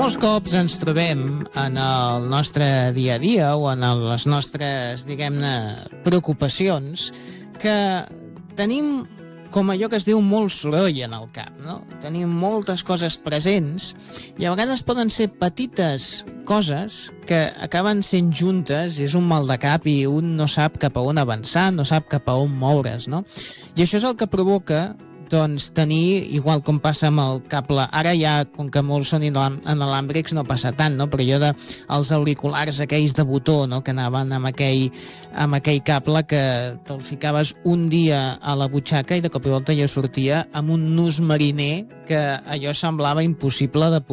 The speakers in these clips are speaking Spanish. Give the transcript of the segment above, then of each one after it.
Molts cops ens trobem en el nostre dia a dia o en les nostres, diguem-ne, preocupacions que tenim com allò que es diu molt soroll en el cap, no? Tenim moltes coses presents i a vegades poden ser petites coses que acaben sent juntes i és un mal de cap i un no sap cap a on avançar, no sap cap a on moure's, no? I això és el que provoca doncs tenir, igual com passa amb el cable, ara ja, com que molts són inalàmbrics, no passa tant, no? Però allò dels auriculars aquells de botó, no? Que anaven amb aquell cable que te'l ficaves un dia a la butxaca i de cop i volta ja sortia amb un nus mariner que allò semblava impossible de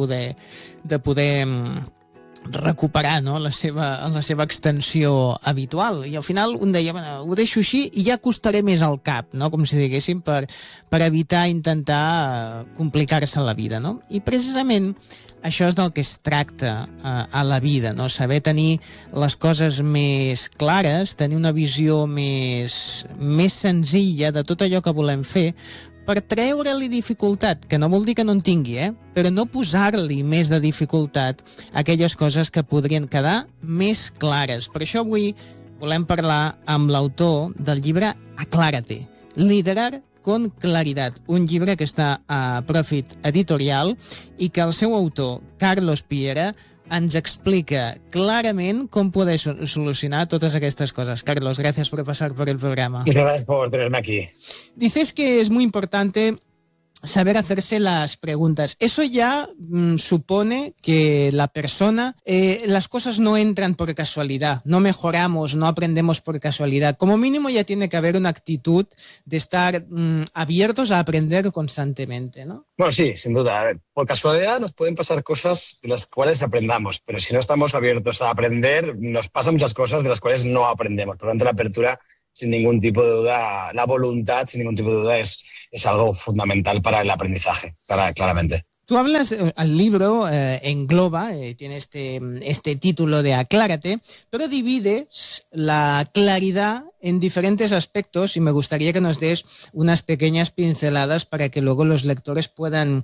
poder recuperar, no? la seva extensió habitual, i al final un deia, bueno, ho deixo així i ja costaré més al cap, no? Com si diguéssim, per evitar intentar complicar-se la vida, no? I precisament això és del que es tracta a la vida, no? Saber tenir les coses més clares, tenir una visió més senzilla de tot allò que volem fer, per treure-li dificultat, que no vol dir que no en tingui, però no posar-li més de dificultat a aquelles coses que podrien quedar més clares. Per això avui volem parlar amb l'autor del llibre Aclárate, Liderar con Claridad, un llibre que està a Profit Editorial i que el seu autor, Carlos Piera, ens explica clarament com poder solucionar todas estas cosas. Carlos, gracias por pasar por el programa. Muchas gracias por tenerme aquí. Dices que es muy importante saber hacerse las preguntas. Eso ya supone que la persona, las cosas no entran por casualidad, no mejoramos, no aprendemos por casualidad. Como mínimo ya tiene que haber una actitud de estar abiertos a aprender constantemente, ¿no? Bueno, sí, sin duda. A ver, por casualidad nos pueden pasar cosas de las cuales aprendamos, pero si no estamos abiertos a aprender, nos pasan muchas cosas de las cuales no aprendemos. Por lo tanto, la apertura, sin ningún tipo de duda, la voluntad, sin ningún tipo de duda, es algo fundamental para el aprendizaje, claramente. Tú hablas, el libro engloba, tiene este título de Aclárate, pero divides la claridad en diferentes aspectos y me gustaría que nos des unas pequeñas pinceladas para que luego los lectores puedan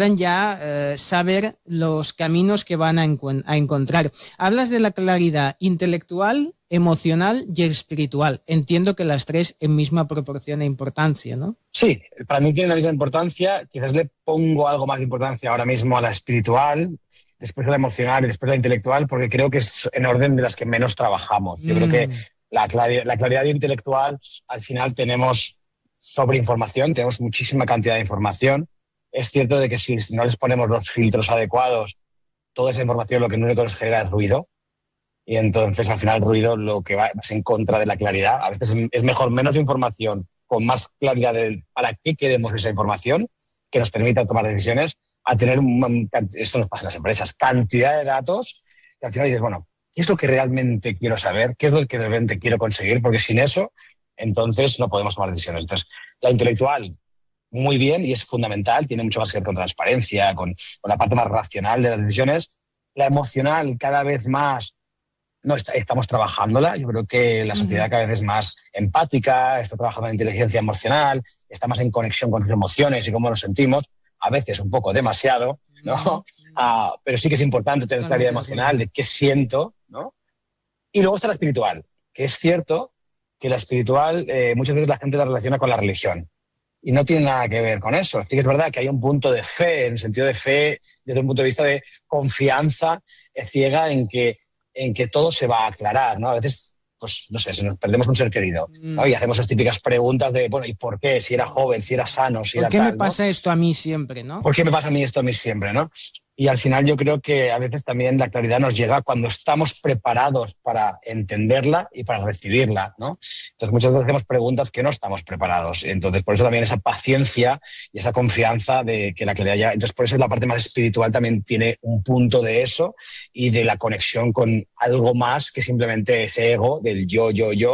ya saber los caminos que van a encontrar. Hablas de la claridad intelectual, emocional y espiritual. Entiendo que las tres en misma proporción e importancia, ¿no? Sí, para mí tienen la misma importancia. Quizás le pongo algo más de importancia ahora mismo a la espiritual, después a la emocional y después a la intelectual, porque creo que es en orden de las que menos trabajamos. Yo creo que la claridad intelectual, al final tenemos sobreinformación, tenemos muchísima cantidad de información. Es cierto de que si no les ponemos los filtros adecuados, toda esa información lo que único nos genera es ruido. Y entonces, al final, el ruido lo que va es en contra de la claridad. A veces es mejor menos información, con más claridad de para qué queremos esa información, que nos permita tomar decisiones, a tener, esto nos pasa en las empresas, cantidad de datos, que al final dices, bueno, ¿qué es lo que realmente quiero saber? ¿Qué es lo que realmente quiero conseguir? Porque sin eso, entonces no podemos tomar decisiones. Entonces, la intelectual, muy bien, y es fundamental, tiene mucho más que ver con transparencia, con la parte más racional de las decisiones. La emocional, cada vez más, no estamos trabajándola. Yo creo que la sociedad cada vez es más empática, está trabajando en inteligencia emocional, está más en conexión con sus emociones y cómo nos sentimos, a veces un poco demasiado, ¿no? Pero sí que es importante tener claridad emocional de qué siento, ¿no? Y luego está la espiritual, que es cierto que la espiritual muchas veces la gente la relaciona con la religión y no tiene nada que ver con eso. Sí que es verdad que hay un punto de fe, en el sentido de fe, desde un punto de vista de confianza ciega en que todo se va a aclarar, ¿no? A veces, pues, no sé, si nos perdemos un ser querido, ¿no? Y hacemos las típicas preguntas de, bueno, ¿y por qué? Si era joven, si era sano, si era tal, ¿por qué me pasa esto a mí siempre, no? ¿Por qué me pasa a mí esto a mí siempre, no? Y al final yo creo que a veces también la claridad nos llega cuando estamos preparados para entenderla y para recibirla, ¿no? Entonces muchas veces hacemos preguntas que no estamos preparados. Entonces por eso también esa paciencia y esa confianza de que la claridad ya... Entonces por eso la parte más espiritual también tiene un punto de eso y de la conexión con algo más que simplemente ese ego del yo,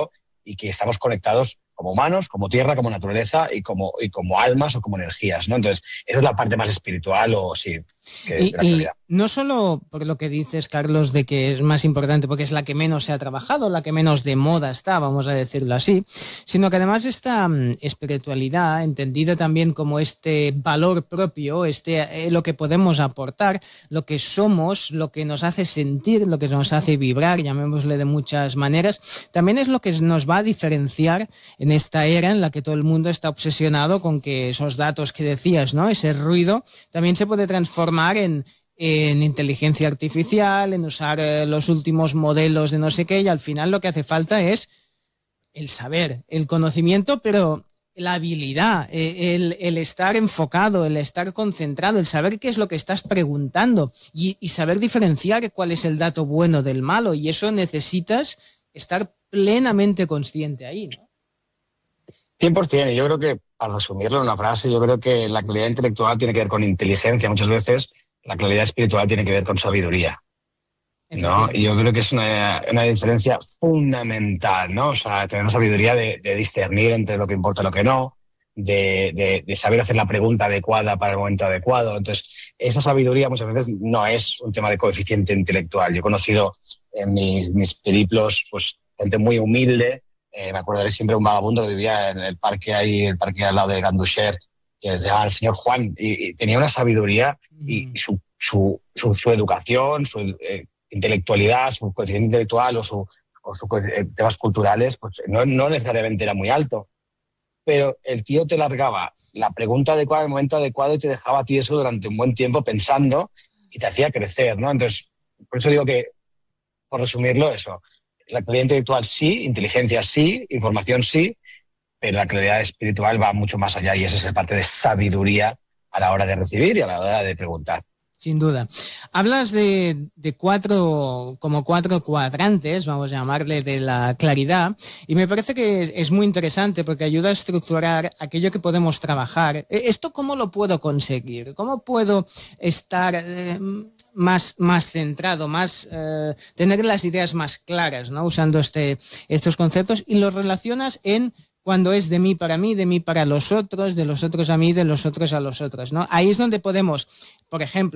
y que estamos conectados como humanos, como tierra, como naturaleza y como almas o como energías, ¿no? Entonces, esa es la parte más espiritual o sí. de la claridad. Y no solo por lo que dices, Carlos, de que es más importante porque es la que menos se ha trabajado, la que menos de moda está, vamos a decirlo así, sino que además esta espiritualidad, entendida también como este valor propio, lo que podemos aportar, lo que somos, lo que nos hace sentir, lo que nos hace vibrar, llamémosle de muchas maneras, también es lo que nos va a diferenciar en esta era en la que todo el mundo está obsesionado con que esos datos que decías, ¿no? Ese ruido también se puede transformar en inteligencia artificial, en usar los últimos modelos de no sé qué, y al final lo que hace falta es el saber, el conocimiento, pero la habilidad, el estar enfocado, el estar concentrado, el saber qué es lo que estás preguntando y saber diferenciar cuál es el dato bueno del malo, y eso necesitas estar plenamente consciente ahí, ¿no? 100%, y yo creo que, para resumirlo en una frase, yo creo que la claridad intelectual tiene que ver con inteligencia. Muchas veces la claridad espiritual tiene que ver con sabiduría, ¿no? Y yo creo que es una diferencia fundamental, ¿no? O sea, tener la sabiduría de discernir entre lo que importa y lo que no, de saber hacer la pregunta adecuada para el momento adecuado. Entonces, esa sabiduría muchas veces no es un tema de coeficiente intelectual. Yo he conocido en mis periplos, pues, gente muy humilde. Me acordaré siempre de un vagabundo que vivía en el parque al lado de Ganduxer, que se llama el señor Juan, y tenía una sabiduría y su educación, su intelectualidad, su coeficiente intelectual o sus temas culturales, pues no necesariamente era muy alto. Pero el tío te largaba la pregunta adecuada en el momento adecuado y te dejaba tieso durante un buen tiempo pensando y te hacía crecer, ¿no? Entonces, por eso digo que, por resumirlo, eso. La claridad intelectual sí, inteligencia sí, información sí, pero la claridad espiritual va mucho más allá y esa es la parte de sabiduría a la hora de recibir y a la hora de preguntar. Sin duda. Hablas de cuatro cuadrantes, vamos a llamarle, de la claridad, y me parece que es muy interesante porque ayuda a estructurar aquello que podemos trabajar. ¿Esto cómo lo puedo conseguir? ¿Cómo puedo estar más centrado, tener las ideas más claras, ¿no? Usando estos conceptos, y los relacionas en cuando es de mí para mí, de mí para los otros, de los otros a mí, de los otros a los otros, ¿no? Ahí es donde podemos, por ejemplo,